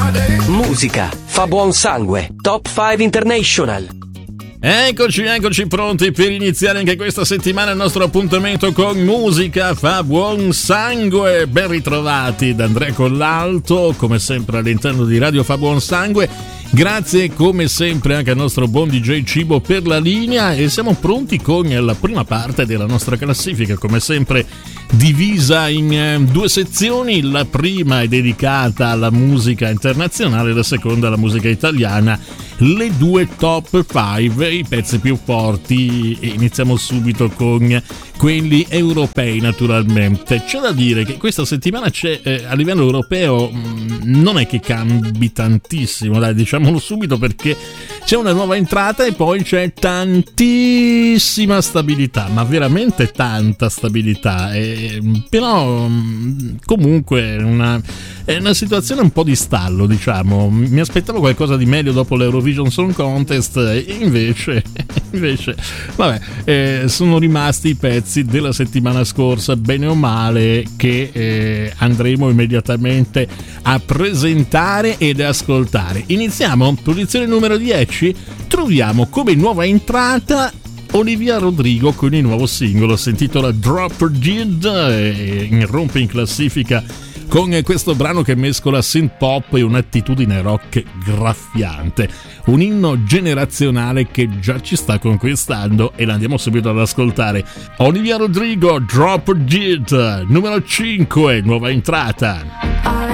Musica fa buon sangue. Top 5 International. Eccoci pronti per iniziare anche questa settimana il nostro appuntamento con Musica fa buon sangue. Ben ritrovati da Andrea Collalto, come sempre all'interno di Radio fa buon sangue. Grazie come sempre anche al nostro buon DJ Cibo per la linea, e siamo pronti con la prima parte della nostra classifica, come sempre divisa in due sezioni. La prima è dedicata alla musica internazionale, la seconda alla musica italiana, le due top 5, i pezzi più forti, e iniziamo subito con quelli europei naturalmente. C'è da dire che questa settimana c'è a livello europeo non è che cambi tantissimo, dai, diciamolo subito, perché c'è una nuova entrata e poi c'è tantissima stabilità, ma veramente tanta stabilità, però comunque è una situazione un po' di stallo, diciamo. Mi aspettavo qualcosa di meglio dopo l'Eurovision Song Contest, e invece vabbè, sono rimasti i pezzi della settimana scorsa, bene o male, che andremo immediatamente a presentare ed ascoltare. Iniziamo, posizione numero 10, troviamo come nuova entrata Olivia Rodrigo con il nuovo singolo, si intitola Drop Dead, e irrompe in classifica con questo brano che mescola synth pop e un'attitudine rock graffiante, un inno generazionale che già ci sta conquistando, e l'andiamo subito ad ascoltare. Olivia Rodrigo, Drop Dead, numero 5, nuova entrata.